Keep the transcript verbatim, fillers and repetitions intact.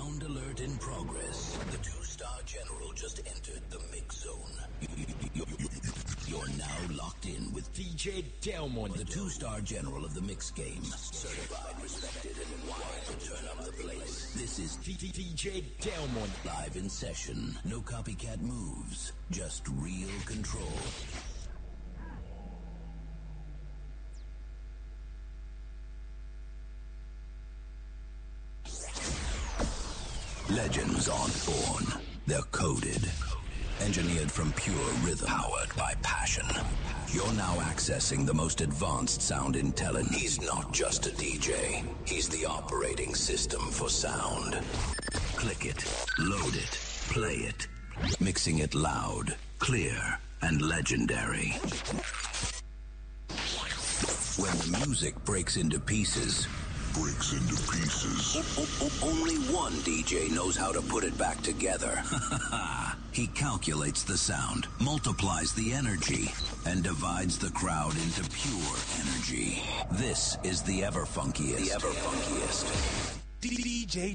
Sound alert in progress. The two-star general just entered the mix zone. You're now locked in with D J Delmont, the two-star general of the mix game. Certified, respected, and wired to turn up the place. This is D J Delmont live in session. No copycat moves, just real control. Legends aren't born, they're coded. Engineered from pure rhythm, powered by passion. You're now accessing the most advanced sound intelligence. He's not just a D J, he's the operating system for sound. Click it, load it, play it. Mixing it loud, clear, and legendary. When the music breaks into pieces, breaks into pieces. O- o- only one D J knows how to put it back together. He calculates the sound, multiplies the energy, and divides the crowd into pure energy. This is the ever funkiest. The ever funkiest. D J